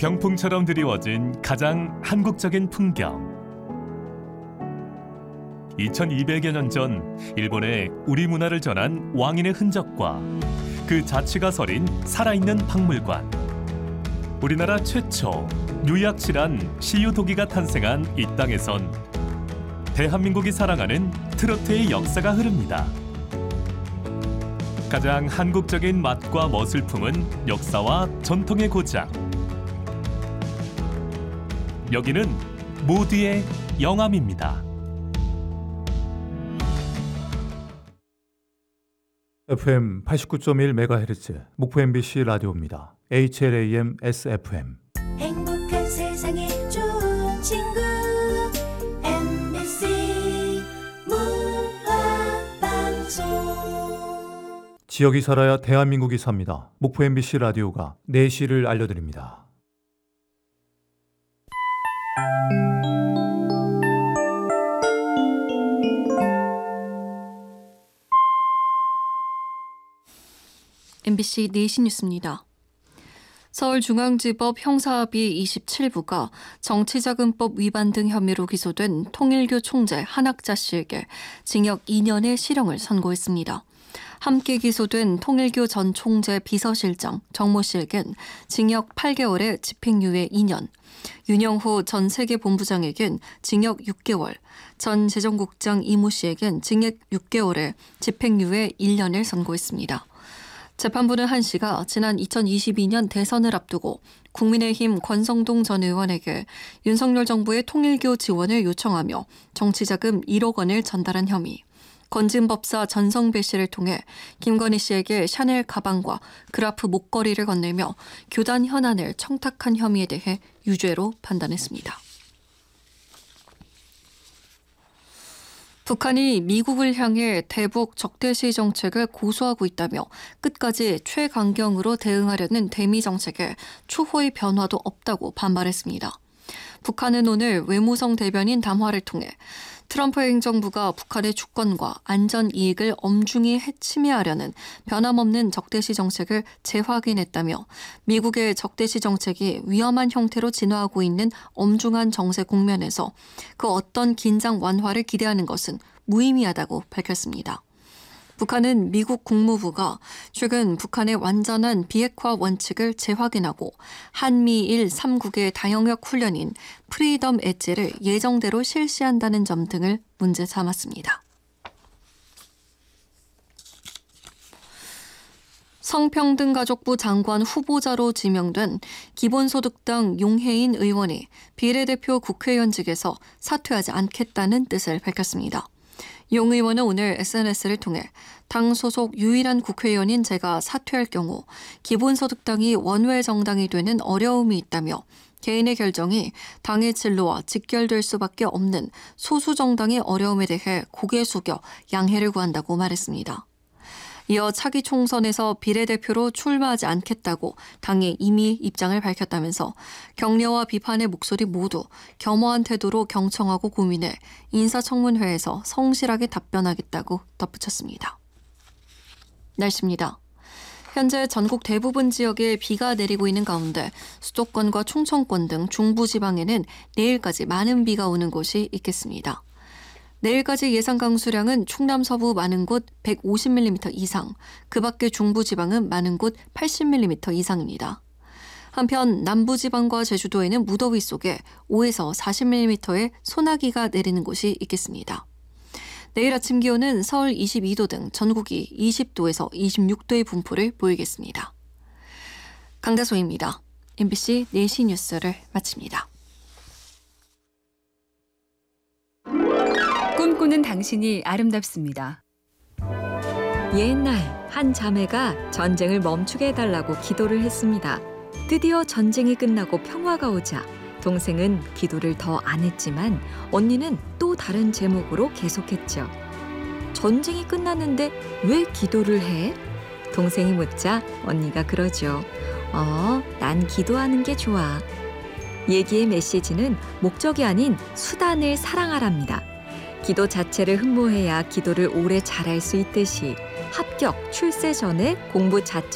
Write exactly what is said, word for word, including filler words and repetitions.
병풍처럼 드리워진 가장 한국적인 풍경. 이천이백여 년 전 일본에 우리 문화를 전한 왕인의 흔적과 그 자취가 서린 살아있는 박물관. 우리나라 최초 유약실한 시유도기가 탄생한 이 땅에선 대한민국이 사랑하는 트로트의 역사가 흐릅니다. 가장 한국적인 맛과 멋을 품은 역사와 전통의 고장. 여기는 모두의 영암입니다. 에프엠 팔십구 점 일 메가헤르츠 목포 엠비씨 라디오입니다. 에이치엘에이엠 에스에프엠. 행복한 세상에 좋은 친구 엠비씨 문화방송. 지역이 살아야 대한민국이 삽니다. 목포 엠비씨 라디오가 내시를 알려드립니다. 엠비씨 내시 뉴스입니다. 서울중앙지법 형사합의 이십칠 부가 정치자금법 위반 등 혐의로 기소된 통일교 총재 한학자 씨에게 징역 이 년의 실형을 선고했습니다. 함께 기소된 통일교 전 총재 비서실장 정모 씨에겐 징역 팔 개월에 집행유예 이 년, 윤영호 전 세계본부장에겐 징역 육 개월, 전 재정국장 이모 씨에겐 징역 육 개월에 집행유예 일 년을 선고했습니다. 재판부는 한 씨가 지난 이천이십이 년 대선을 앞두고 국민의힘 권성동 전 의원에게 윤석열 정부의 통일교 지원을 요청하며 정치자금 일억 원을 전달한 혐의, 건진법사 전성배 씨를 통해 김건희 씨에게 샤넬 가방과 그라프 목걸이를 건네며 교단 현안을 청탁한 혐의에 대해 유죄로 판단했습니다. 북한이 미국을 향해 대북 적대시 정책을 고수하고 있다며 끝까지 최강경으로 대응하려는 대미 정책에 초호의 변화도 없다고 반발했습니다. 북한은 오늘 외무성 대변인 담화를 통해 트럼프 행정부가 북한의 주권과 안전 이익을 엄중히 침해하려는 변함없는 적대시 정책을 재확인했다며 미국의 적대시 정책이 위험한 형태로 진화하고 있는 엄중한 정세 국면에서 그 어떤 긴장 완화를 기대하는 것은 무의미하다고 밝혔습니다. 북한은 미국 국무부가 최근 북한의 완전한 비핵화 원칙을 재확인하고 한미일 삼 국의 다영역 훈련인 프리덤 엣지를 예정대로 실시한다는 점 등을 문제 삼았습니다. 성평등가족부 장관 후보자로 지명된 기본소득당 용혜인 의원이 비례대표 국회의원직에서 사퇴하지 않겠다는 뜻을 밝혔습니다. 용 의원은 오늘 에스엔에스를 통해 당 소속 유일한 국회의원인 제가 사퇴할 경우 기본소득당이 원외 정당이 되는 어려움이 있다며 개인의 결정이 당의 진로와 직결될 수밖에 없는 소수 정당의 어려움에 대해 고개 숙여 양해를 구한다고 말했습니다. 이어 차기 총선에서 비례대표로 출마하지 않겠다고 당에 이미 입장을 밝혔다면서 격려와 비판의 목소리 모두 겸허한 태도로 경청하고 고민해 인사청문회에서 성실하게 답변하겠다고 덧붙였습니다. 날씨입니다. 현재 전국 대부분 지역에 비가 내리고 있는 가운데 수도권과 충청권 등 중부지방에는 내일까지 많은 비가 오는 곳이 있겠습니다. 내일까지 예상 강수량은 충남 서부 많은 곳 백오십 밀리미터 이상, 그 밖의 중부지방은 많은 곳 팔십 밀리미터 이상입니다. 한편 남부지방과 제주도에는 무더위 속에 오에서 사십 밀리미터의 소나기가 내리는 곳이 있겠습니다. 내일 아침 기온은 서울 이십이 도 등 전국이 이십 도에서 이십육 도의 분포를 보이겠습니다. 강다소입니다. 엠비씨 내시 뉴스를 마칩니다. 꿈꾸는 당신이 아름답습니다. 옛날 한 자매가 전쟁을 멈추게 해달라고 기도를 했습니다. 드디어 전쟁이 끝나고 평화가 오자 동생은 기도를 더 안 했지만 언니는 또 다른 제목으로 계속했죠. 전쟁이 끝났는데 왜 기도를 해? 동생이 묻자 언니가 그러죠. 어, 난 기도하는 게 좋아. 얘기의 메시지는 목적이 아닌 수단을 사랑하랍니다. 기도 자체를 흠모해야 기도를 오래 잘할 수 있듯이 합격, 출세 전에 공부 자체